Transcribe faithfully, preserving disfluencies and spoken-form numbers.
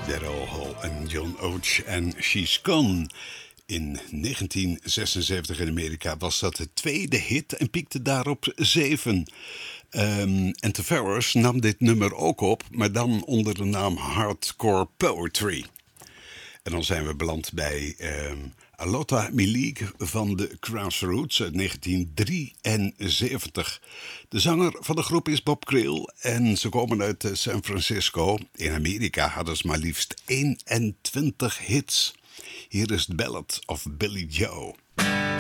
Daryl Hall en John Oates en She's Gone. In negentien zesenzeventig in Amerika was dat de tweede hit en piekte daarop zeven. Um, en Tavares nam dit nummer ook op, maar dan onder de naam Hardcore Poetry. En dan zijn we beland bij um, Alota Milig van de Crossroads uit negentien drieënzeventig. De zanger van de groep is Bob Creel en ze komen uit San Francisco. In Amerika hadden ze maar liefst eenentwintig hits. Hier is The Ballad of Billy Joe.